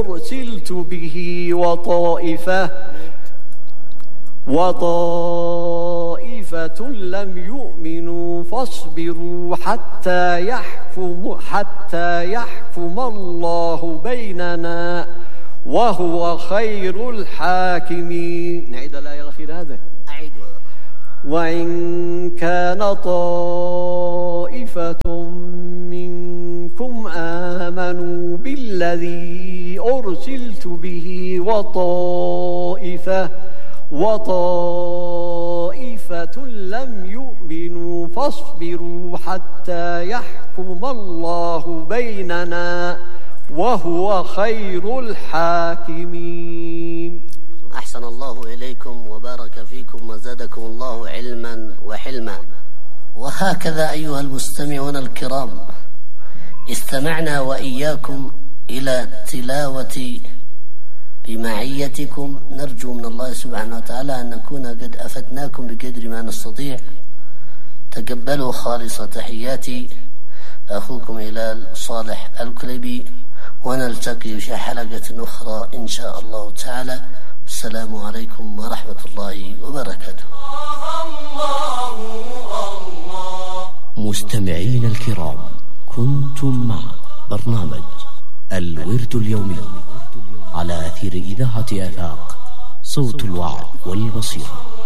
أرسلت به وطائفة لم يؤمنوا فاصبروا حتى يحكم الله بيننا وهو خير الحاكمين. نعيد الآية الأخيرة هذا. وإن كان طائفة منكم آمنوا بالذي أرسلت به وطائفة لم يؤمنوا فاصبروا حتى يحكم الله بيننا وهو خير الحاكمين. أحسن الله إليكم وبارك فيكم وزادكم الله علما وحلما. وهكذا أيها المستمعون الكرام، استمعنا وإياكم إلى تلاوة بمعيتكم. نرجو من الله سبحانه وتعالى أن نكون قد أفدناكم بقدر ما نستطيع. تقبلوا خالص تحياتي، أخوكم هلال صالح الكليبي، ونلتقي في حلقة أخرى إن شاء الله تعالى. السلام عليكم ورحمة الله وبركاته. مستمعين الكرام، كنتم مع برنامج الورد اليومي على أثير إذاعة آفاق، صوت الوعد والبصيرة.